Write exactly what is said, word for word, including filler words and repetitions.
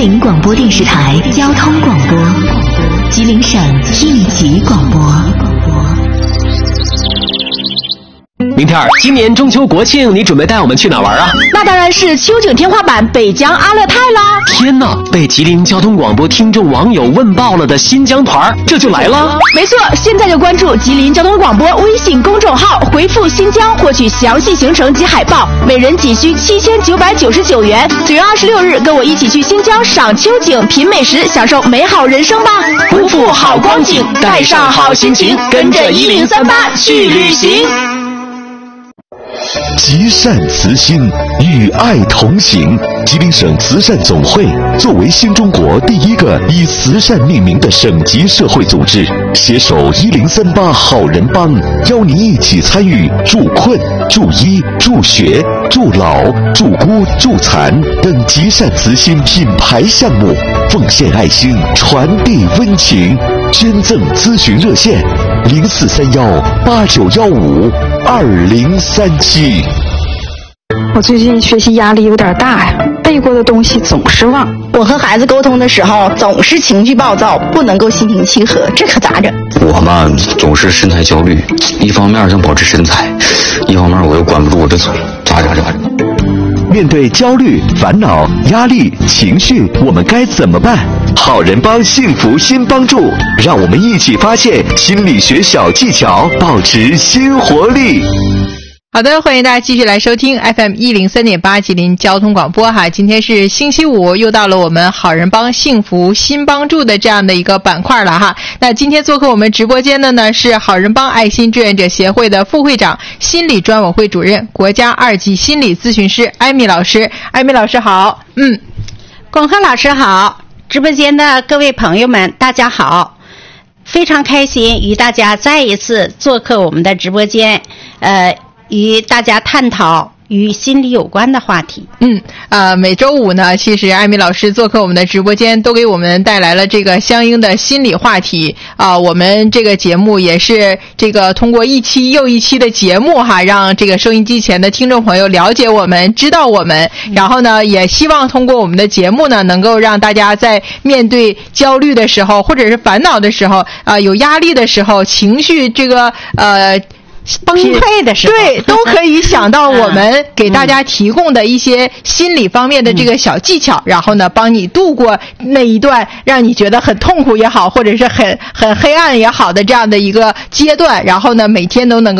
林广播电视台交通广播，吉林省应急广播。 明天儿，今年中秋国庆，你准备带我们去哪玩啊？ 那当然是秋景天花板北疆阿勒泰啦！ 天哪，被吉林交通广播听众网友问爆了的新疆团，这就来了？ 没错，现在就关注吉林交通广播微信公众号，回复新疆获取详细行程及海报，每人仅需七千九百九十九元。九月二十六日，跟我一起去新疆赏秋景、品美食，享受美好人生吧！ 不负好光景，带上好心情，跟着一零三八去旅行。 积善慈心，与爱同行。吉林省慈善总会作为新中国第一个以慈善命名的省级社会组织，携手一零三八好人帮，邀您一起参与助困、助医、助学、助老、助孤、助残等积善慈心品牌项目，奉献爱心，传递温情。捐赠咨询热线：零四三幺八九幺五二零三七。 我最近学习压力有点大呀，背过的东西总是忘。 我和孩子沟通的时候总是情绪暴躁，不能够心平气和，这可咋整？ 我嘛总是身材焦虑，一方面想保持身材，一方面我又管不住我的嘴，咋咋咋整？ 面对焦虑、烦恼、压力、情绪，我们该怎么办？好人帮幸福新帮助，让我们一起发现心理学小技巧，保持新活力。 好的，欢迎大家继续来收听 F M 一零三点八吉林交通广播哈。今天是星期五，又到了我们好人帮幸福新帮助的这样的一个板块了哈。那今天做客我们直播间的呢是好人帮爱心志愿者协会的副会长、心理专委会主任、国家二级心理咨询师艾米老师。艾米老师好。嗯， 巩鹤老师好，直播间的各位朋友们大家好，非常开心与大家再一次做客我们的直播间，呃与大家探讨与心理有关的话题。 嗯，呃，每周五呢，其实艾米老师做客我们的直播间，都给我们带来了这个相应的心理话题啊、呃。我们这个节目也是这个通过一期又一期的节目哈，让这个收音机前的听众朋友了解我们，知道我们。然后呢，也希望通过我们的节目呢，能够让大家在面对焦虑的时候，或者是烦恼的时候，啊、呃，有压力的时候，情绪这个呃。 崩溃的时候， 对，都可以想到我们给大家提供的一些心理方面的这个小技巧，嗯、然后呢，帮你度过那一段让你觉得很痛苦也好，或者是很很黑暗也好的这样的一个阶段，然后呢，每天都能够